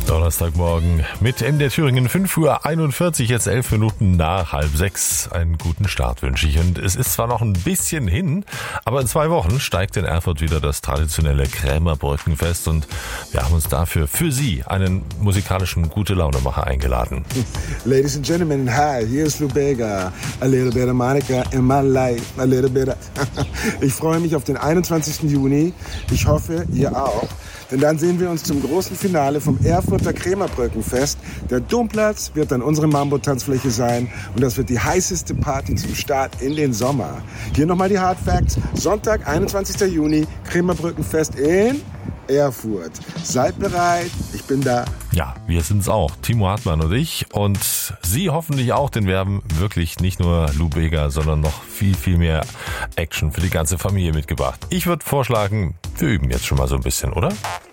Donnerstagmorgen mit MDR Thüringen, 5:41 Uhr, jetzt 11 Minuten nach 5:30. Einen guten Start wünsche ich. Und es ist zwar noch ein bisschen hin, aber in 2 Wochen steigt in Erfurt wieder das traditionelle Krämerbrückenfest und wir haben uns dafür für Sie einen musikalischen Gute-Laune-Macher eingeladen. Ladies and gentlemen, hi, hier ist Lou Bega. A little bit of Monica in my life, a little bit of... Ich freue mich auf den 21. Juni. Ich hoffe, ihr auch. Denn dann sehen wir uns zum großen Finale vom Erfurter Krämerbrückenfest. Der Domplatz wird dann unsere Mambo-Tanzfläche sein und das wird die heißeste Party zum Start in den Sommer. Hier nochmal die Hard Facts. Sonntag, 21. Juni, Krämerbrückenfest in Erfurt. Seid bereit, ich bin da. Ja, wir sind's auch, Timo Hartmann und ich und Sie hoffentlich auch, denn wir haben wirklich nicht nur Lou Bega, sondern noch viel, viel mehr Action für die ganze Familie mitgebracht. Ich würde vorschlagen, wir üben jetzt schon mal so ein bisschen, oder?